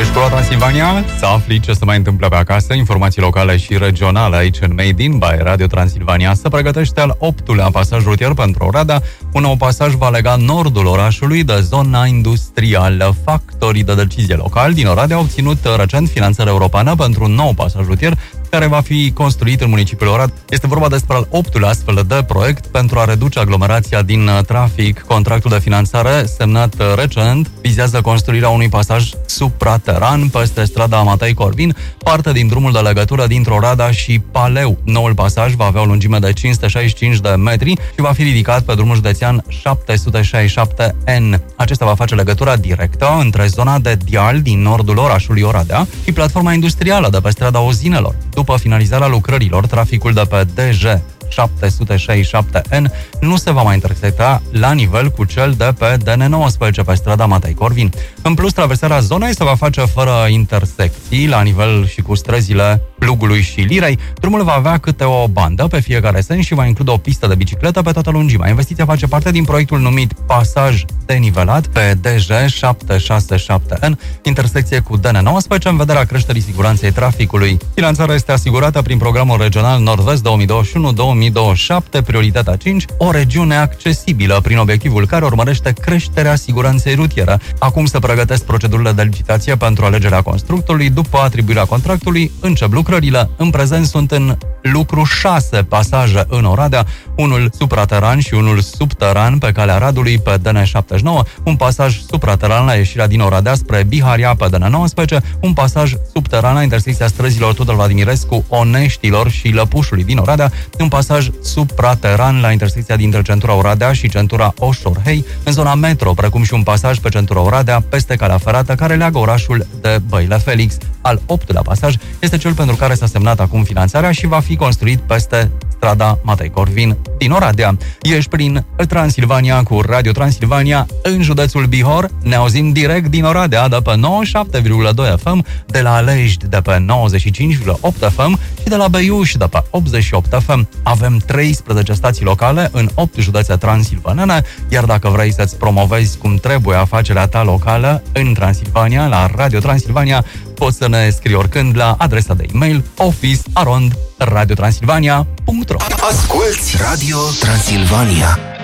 Ești cu Transilvania? Să afli ce se mai întâmplă pe acasă, informații locale și regionale aici în Made in by Radio Transilvania. Se pregătește al 8-lea pasaj rutier pentru Oradea. Un nou pasaj va lega nordul orașului de zona industrială. Factorii de decizie locali din Oradea au obținut recent finanțare europeană pentru un nou pasaj rutier care va fi construit în municipiul Oradea. Este vorba despre al 8-lea astfel de proiect pentru a reduce aglomerația din trafic. Contractul de finanțare semnat recent vizează construirea unui pasaj suprateran peste strada Matei Corvin, parte din drumul de legătură dintre Oradea și Paleu. Noul pasaj va avea o lungime de 565 de metri și va fi ridicat pe drumul județean 767N. Acesta va face legătura directă între zona de deal din nordul orașului Oradea și platforma industrială de pe strada Ozinelor. După finalizarea lucrărilor, traficul de pe DG 767N nu se va mai intersecta la nivel cu cel de pe DN19 pe strada Matei Corvin. În plus, traversarea zonei se va face fără intersecții la nivel și cu străzile Plugului și Lirei. Drumul va avea câte o bandă pe fiecare sens și va include o pistă de bicicletă pe toată lungimea. Investiția face parte din proiectul numit Pasaj denivelat pe DG 767N, intersecție cu DN19, în vederea creșterii siguranței traficului. Finanțarea este asigurată prin programul regional Nord-Vest 2021-2027, prioritatea 5, o regiune accesibilă, prin obiectivul care urmărește creșterea siguranței rutiere. Acum se pregătesc procedurile de licitație pentru alegerea constructorului. După atribuirea contractului, încep lucrările. În prezent sunt în lucru 6 pasaje în Oradea, unul suprateran și unul subteran pe calea Radului pe DN79, un pasaj suprateran la ieșirea din Oradea spre Biharia pe DN19, un pasaj subteran la intersecția străzilor Tudor Vladimirescu, Oneștilor și Lăpușului din Oradea, un pasaj suprateran la intersecția dintre centura Oradea și centura Oșorhei, în zona metro, precum și un pasaj pe centura Oradea peste calea ferată care leagă orașul de Băile Felix. Al 8-lea pasaj este cel pentru care s-a semnat acum finanțarea și va fi construit peste strada Matei Corvin din Oradea. Ești prin Transilvania cu Radio Transilvania în județul Bihor. Ne auzim direct din Oradea de pe 97,2 FM, de la Alești de pe 95,8 FM și de la Beiuș de pe 88 FM. Avem 13 stații locale în 8 județe transilvanene, iar dacă vrei să-ți promovezi cum trebuie afacerea ta locală în Transilvania, la Radio Transilvania, poți să ne scrii oricând la adresa de e-mail office@radiotransilvania.ro. Asculți Radio Transilvania.